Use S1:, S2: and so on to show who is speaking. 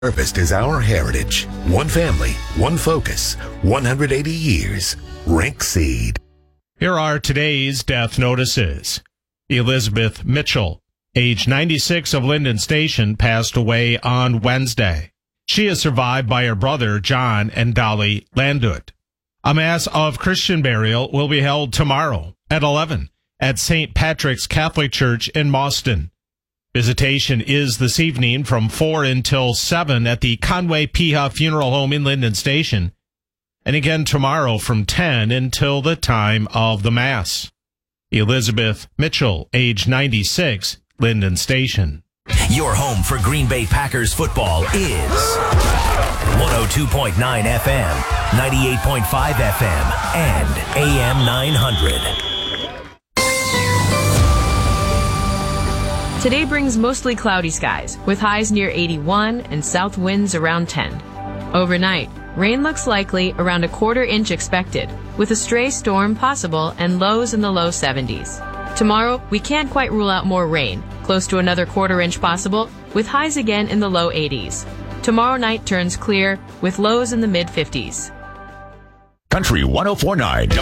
S1: Harvest is our heritage. One family, one focus, 180 years. Rink Seed.
S2: Here are today's death notices. Elizabeth Mitchell, age 96 of Linden Station, passed away on Wednesday. She is survived by her brother, John and Dolly Landut. A mass of Christian burial will be held tomorrow at 11 at St. Patrick's Catholic Church in Mauston. Visitation is this evening from 4 until 7 at the Conway Piha Funeral Home in Linden Station, and again tomorrow from 10 until the time of the Mass. Elizabeth Mitchell, age 96, Linden Station.
S3: Your home for Green Bay Packers football is 102.9 FM, 98.5 FM, and AM 900.
S4: Today brings mostly cloudy skies, with highs near 81 and south winds around 10. Overnight, rain looks likely, around a quarter inch expected, with a stray storm possible and lows in the low 70s. Tomorrow, we can't quite rule out more rain, close to another quarter inch possible, with highs again in the low 80s. Tomorrow night turns clear, with lows in the mid 50s.
S5: Country 104.9